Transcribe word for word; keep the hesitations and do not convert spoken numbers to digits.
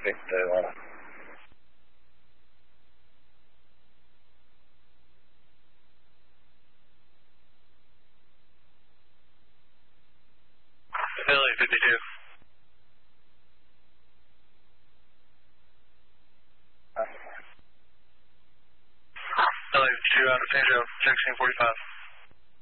Victor Atlanta. Philly fifty-two. Philly fifty-two out of Pedro, sixteen forty-five.